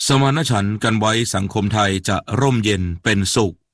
สมานฉันท์กันไว้สังคมไทยจะร่มเย็นเป็นสุข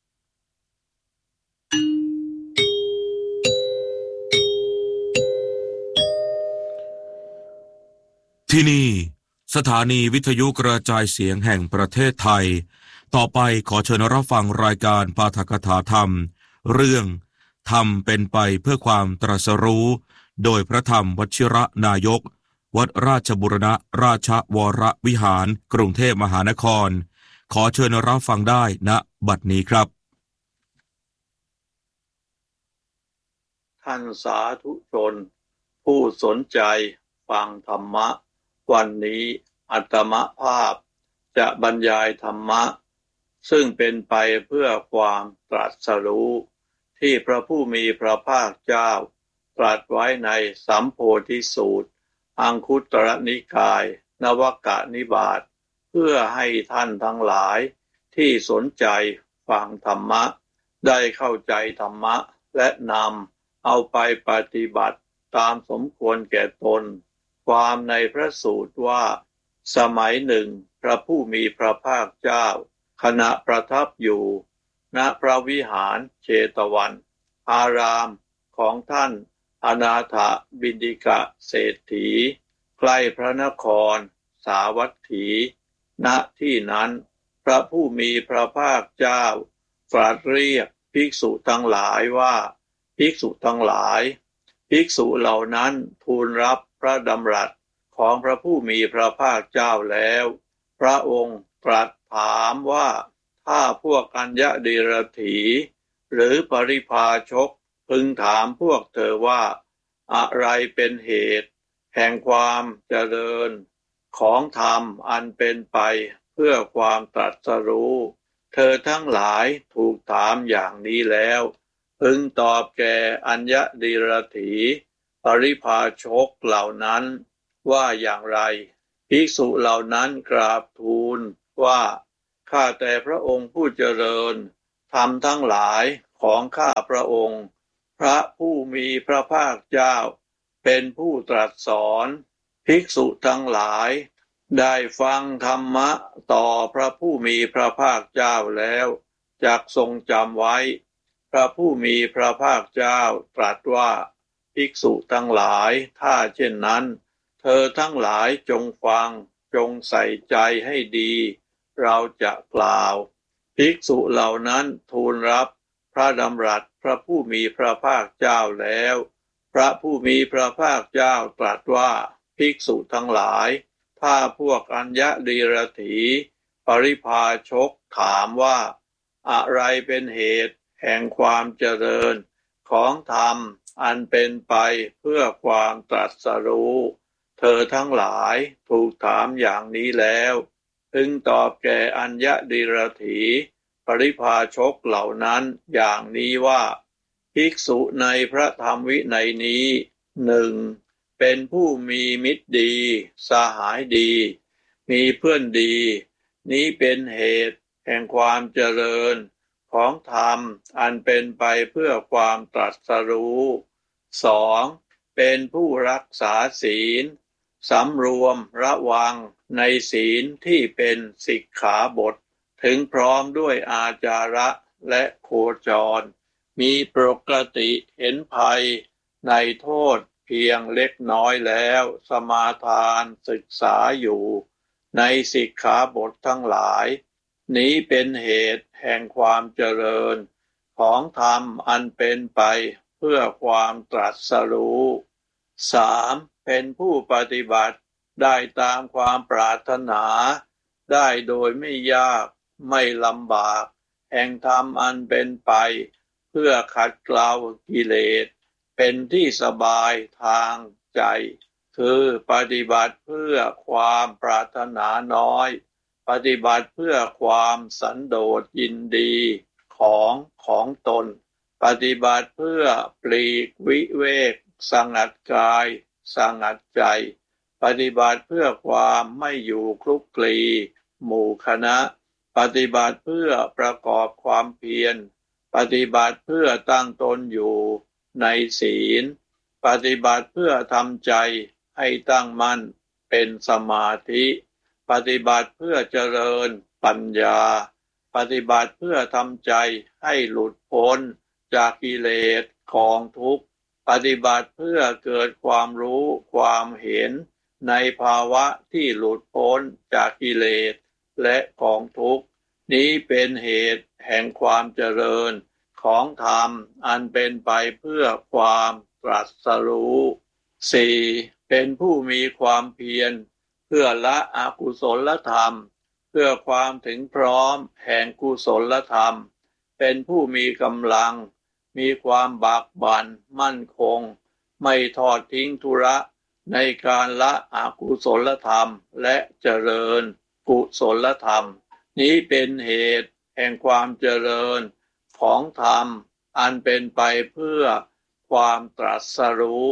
ที่นี่สถานีวิทยุกระจายเสียงแห่งประเทศไทยต่อไปขอเชิญรับฟังรายการปาฐกถาธรรมเรื่องธรรมเป็นไปเพื่อความตรัสรู้โดยพระธรรมวชิระนายกวัดราชบูรณราชวรวิหารกรุงเทพมหานครขอเชิญรับฟังได้ณบัดนี้ครับท่านสาธุชนผู้สนใจฟังธรรมะวันนี้อาตมภาพจะบรรยายธรรมะซึ่งเป็นไปเพื่อความตรัสรู้ที่พระผู้มีพระภาคเจ้าตรัสไว้ในสัมโพธิสูตรอังคุตรนิกายนวกนิบาตเพื่อให้ท่านทั้งหลายที่สนใจฟังธรรมะได้เข้าใจธรรมะและนำเอาไปปฏิบัติตามสมควรแก่ตนความในพระสูตรว่าสมัยหนึ่งพระผู้มีพระภาคเจ้าขณะประทับอยู่ณพระวิหารเชตวันอารามของท่านอนาถบิณฑิกเศรษฐีใกล้พระนครสาวัตถีณที่นั้นพระผู้มีพระภาคเจ้าตรัสเรียกภิกษุทั้งหลายว่าภิกษุทั้งหลายภิกษุเหล่านั้นทูลรับพระดำรัสของพระผู้มีพระภาคเจ้าแล้วพระองค์ตรัสถามว่าถ้าพวกอัญญดิรถีหรือปริภาชกพึงถามพวกเธอว่าอะไรเป็นเหตุแห่งความเจริญของธรรมอันเป็นไปเพื่อความตรัสรู้เธอทั้งหลายถูกถามอย่างนี้แล้วพึงตอบแก่อัญญดิรถีปริภาชกเหล่านั้นว่าอย่างไรภิกษุเหล่านั้นกราบทูลว่าข้าแต่พระองค์ผู้เจริญธรรมทั้งหลายของข้าพระองค์พระผู้มีพระภาคเจ้าเป็นผู้ตรัสสอนภิกษุทั้งหลายได้ฟังธรรมะต่อพระผู้มีพระภาคเจ้าแล้วจักทรงจำไว้พระผู้มีพระภาคเจ้าตรัสว่าภิกษุทั้งหลายถ้าเช่นนั้นเธอทั้งหลายจงฟังจงใส่ใจให้ดีเราจะกล่าวภิกษุเหล่านั้นทูลรับพระดำรัสพระผู้มีพระภาคเจ้าแล้วพระผู้มีพระภาคเจ้าตรัสว่าภิกษุทั้งหลายถ้าพวกอัญญดิรถีปริภาชกถามว่าอะไรเป็นเหตุแห่งความเจริญของธรรมอันเป็นไปเพื่อความตรัสรู้เธอทั้งหลายถูกถามอย่างนี้แล้วพึงตอบแก่อัญญดิรถีปริภาชกเหล่านั้นอย่างนี้ว่าภิกษุในพระธรรมวินัยนี้หนึ่งเป็นผู้มีมิตรดีสหายดีมีเพื่อนดีนี้เป็นเหตุแห่งความเจริญของธรรมอันเป็นไปเพื่อความตรัสรู้สองเป็นผู้รักษาศีลสำรวมระวังในศีลที่เป็นสิกขาบทถึงพร้อมด้วยอาจาระและโคจรมีปกติเห็นภัยในโทษเพียงเล็กน้อยแล้วสมาทานศึกษาอยู่ในสิกขาบททั้งหลายนี้เป็นเหตุแห่งความเจริญของธรรมอันเป็นไปเพื่อความตรัสรู้สามเป็นผู้ปฏิบัติได้ตามความปรารถนาได้โดยไม่ยากไม่ลำบากแห่งธรรมอันเป็นไปเพื่อขัดเกลากิเลสเป็นที่สบายทางใจคือปฏิบัติเพื่อความปรารถนาน้อยปฏิบัติเพื่อความสันโดษยินดีของตนปฏิบัติเพื่อปลีกวิเวกสงัดกายสงัดใจปฏิบัติเพื่อความไม่อยู่คลุกคลีหมู่คณะปฏิบัติเพื่อประกอบความเพียรปฏิบัติเพื่อตั้งตนอยู่ในศีลปฏิบัติเพื่อทำใจให้ตั้งมั่นเป็นสมาธิปปฏิบัติเพื่อเจริญปัญญาปฏิบัติเพื่อทำใจให้หลุดพ้นจากกิเลสของทุกข์ปฏิบัติเพื่อเกิดความรู้ความเห็นในภาวะที่หลุดพ้นจากกิเลสและของทุกข์นี้เป็นเหตุแห่งความเจริญของธรรมอันเป็นไปเพื่อความตรัสรู้ 4. เป็นผู้มีความเพียรเพื่อละอกุศลธรรมเพื่อความถึงพร้อมแห่งกุศลธรรมเป็นผู้มีกำลังมีความบากบั่นมั่นคงไม่ทอดทิ้งธุระในการละอกุศลธรรมและเจริญกุศลธรรมนี้เป็นเหตุแห่งความเจริญของธรรมอันเป็นไปเพื่อความตรัสรู้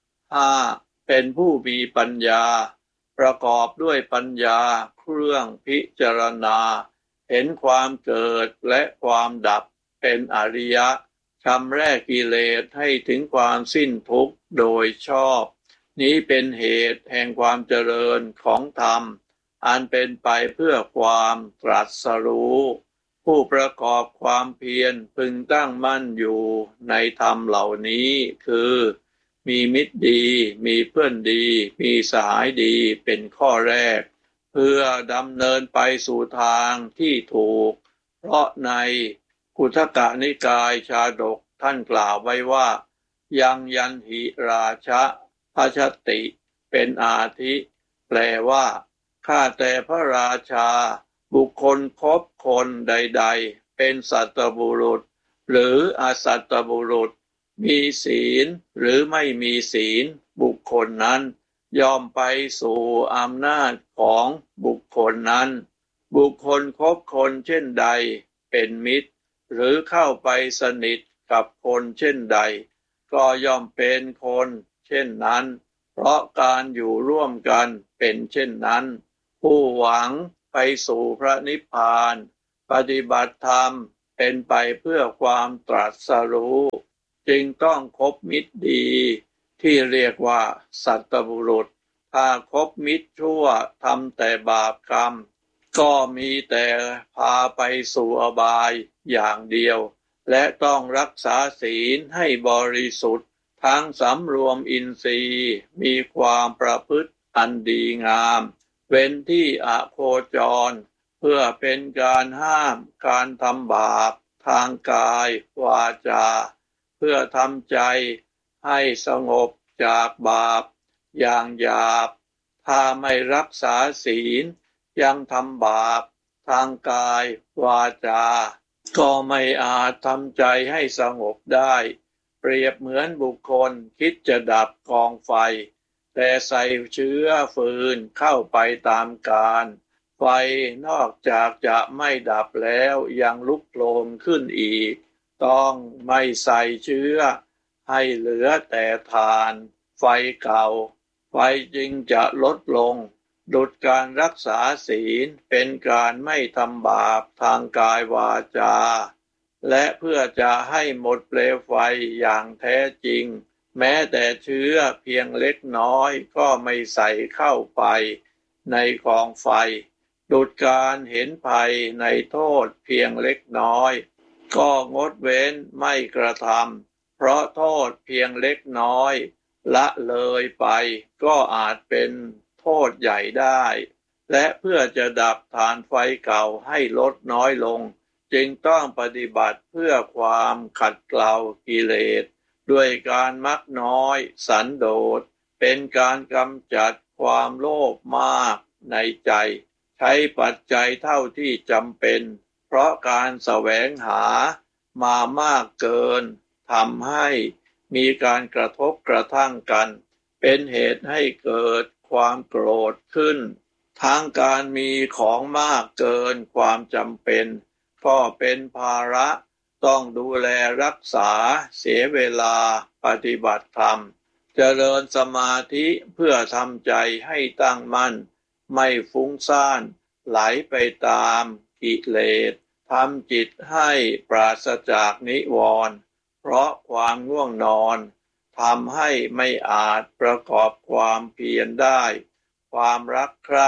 5. เป็นผู้มีปัญญาประกอบด้วยปัญญาเครื่องพิจารณาเห็นความเกิดและความดับเป็นอริยะชำแรกกิเลสให้ถึงความสิ้นทุกข์โดยชอบนี้เป็นเหตุแห่งความเจริญของธรรมอันเป็นไปเพื่อความตรัสรู้ผู้ประกอบความเพียรพึงตั้งมั่นอยู่ในธรรมเหล่านี้คือมีมิตรดีมีเพื่อนดีมีสหายดีเป็นข้อแรกเพื่อดำเนินไปสู่ทางที่ถูกเพราะในกุทกนิกายชาดกท่านกล่าวไว้ว่ายังยันหิราชะพชติเป็นอาทิแปลว่าข้าแต่พระราชาบุคคลคบคนใดๆเป็นสัตบุรุษหรืออสัตบุรุษมีศีลหรือไม่มีศีลบุคคลนั้นย่อมไปสู่อำนาจของบุคคลนั้นบุคคลคบคนเช่นใดเป็นมิตรหรือเข้าไปสนิทกับคนเช่นใดก็ย่อมเป็นคนเช่นนั้นเพราะการอยู่ร่วมกันเป็นเช่นนั้นผู้หวังไปสู่พระนิพพานปฏิบัติธรรมเป็นไปเพื่อความตรัสรู้จึงต้องคบมิตรดีที่เรียกว่าสัตบุรุษถ้าคบมิตรชั่วทำแต่บาปกรรมก็มีแต่พาไปสู่อบายอย่างเดียวและต้องรักษาศีลให้บริสุทธิ์ทั้งสำรวมอินทรีย์มีความประพฤติอันดีงามเว้นที่อโคจรเพื่อเป็นการห้ามการทำบาปทางกายวาจาเพื่อทำใจให้สงบจากบาปอย่างหยาบถ้าไม่รักษาศีลยังทำบาปทางกายวาจาก็ไม่อาจทำใจให้สงบได้เปรียบเหมือนบุคคลคิดจะดับกองไฟแต่ใส่เชื้อฟืนเข้าไปตามกาลไฟนอกจากจะไม่ดับแล้วยังลุกโผล่ขึ้นอีกต้องไม่ใส่เชื้อให้เหลือแต่ฐานไฟเก่าไฟจึงจะลดลงดุจการรักษาศีลเป็นการไม่ทำบาปทางกายวาจาและเพื่อจะให้หมดเปลวไฟอย่างแท้จริงแม้แต่เชื้อเพียงเล็กน้อยก็ไม่ใส่เข้าไปในกองไฟดุจการเห็นภัยในโทษเพียงเล็กน้อยก็งดเว้นไม่กระทำเพราะโทษเพียงเล็กน้อยละเลยไปก็อาจเป็นโทษใหญ่ได้และเพื่อจะดับฐานไฟเก่าให้ลดน้อยลงจึงต้องปฏิบัติเพื่อความขัดเกลากิเลสด้วยการมักน้อยสันโดษเป็นการกำจัดความโลภมากในใจใช้ปัจจัยเท่าที่จำเป็นเพราะการแสวงหามามากเกินทำให้มีการกระทบกระทั่งกันเป็นเหตุให้เกิดความโกรธขึ้นทางการมีของมากเกินความจำเป็นก็เป็นภาระต้องดูแลรักษาเสียเวลาปฏิบัติธรรมเจริญสมาธิเพื่อทำใจให้ตั้งมั่นไม่ฟุ้งซ่านไหลไปตามกิเลสทำจิตให้ปราศจากนิวรณ์เพราะความง่วงนอนทำให้ไม่อาจประกอบความเพียรได้ความรักใคร่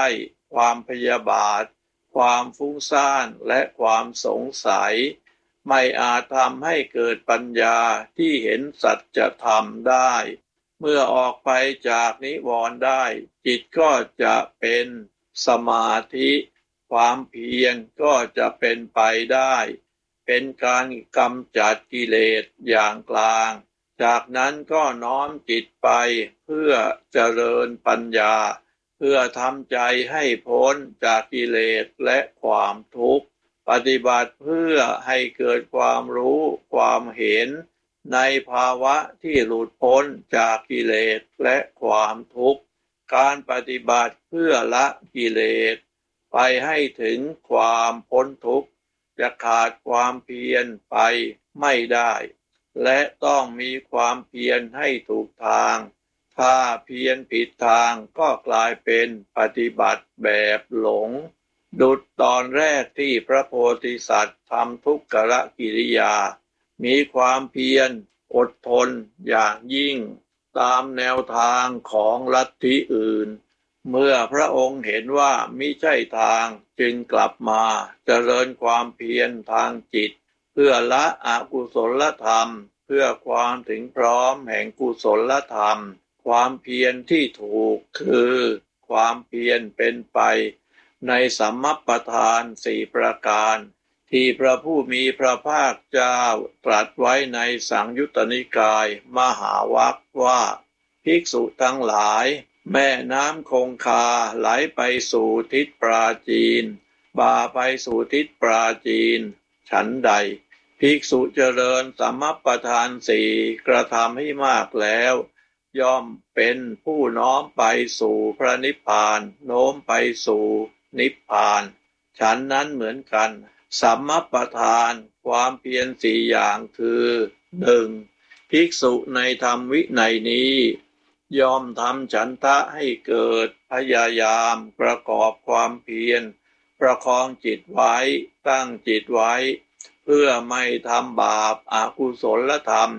ความพยาบาทความฟุ้งซ่านและความสงสัยไม่อาจทำให้เกิดปัญญาที่เห็นสัจธรรมได้เมื่อออกไปจากนิวรณ์ได้จิตก็จะเป็นสมาธิความเพียรก็จะเป็นไปได้เป็นการกำจัดกิเลสอย่างกลางจากนั้นก็น้อมจิตไปเพื่อเจริญปัญญาเพื่อทำใจให้พ้นจากกิเลสและความทุกข์ปฏิบัติเพื่อให้เกิดความรู้ความเห็นในภาวะที่หลุดพ้นจากกิเลสและความทุกข์การปฏิบัติเพื่อละกิเลสไปให้ถึงความพ้นทุกข์จะขาดความเพียรไปไม่ได้และต้องมีความเพียรให้ถูกทางถ้าเพียรผิดทางก็กลายเป็นปฏิบัติแบบหลงดุจตอนแรกที่พระโพธิสัตว์ทำทุกขกิริยามีความเพียรอดทนอย่างยิ่งตามแนวทางของลัทธิอื่นเมื่อพระองค์เห็นว่ามิใช่ทางจึงกลับมาเจริญความเพียรทางจิตเพื่อละอกุศลธรรมเพื่อความถึงพร้อมแห่งกุศลธรรมความเพียรที่ถูกคือความเพียรเป็นไปในสัมมัปปทาน4ประการที่พระผู้มีพระภาคเจ้าตรัสไว้ในสังยุตตนิกายมหาวรรคว่าภิกษุทั้งหลายแม่น้ำคงคาไหลไปสู่ทิศปราจีนบ่าไปสู่ทิศปราจีนฉันใดภิกษุเจริญสัมมัปปทาน4กระทำให้มากแล้วย่อมเป็นผู้น้อมไปสู่พระนิพพานโน้มไปสู่นิพพานฉันนั้นเหมือนกันสัมมัปปทานความเพียร4อย่างคือ 1. ภิกษุในธรรมวินัยนี้ย่อมทำฉันทะให้เกิดพยายามประกอบความเพียรประคองจิตไว้ตั้งจิตไว้เพื่อไม่ทำบาปอกุศลธรรม